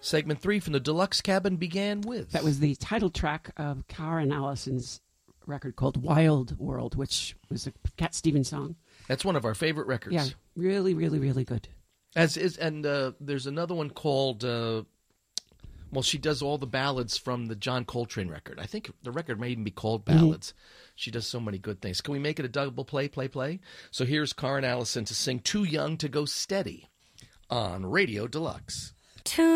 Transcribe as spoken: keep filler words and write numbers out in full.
Segment three from the Deluxe Cabin began with... That was the title track of Karen Allison's record called Wild World, which was a Cat Stevens song. That's one of our favorite records. Yeah, really, really, really good. As is, and uh, there's another one called... Uh, well, she does all the ballads from the John Coltrane record. I think the record may even be called Ballads. Mm-hmm. She does so many good things. Can we make it a double play, play, play? So here's Karen Allison to sing Too Young to Go Steady on Radio Deluxe. Too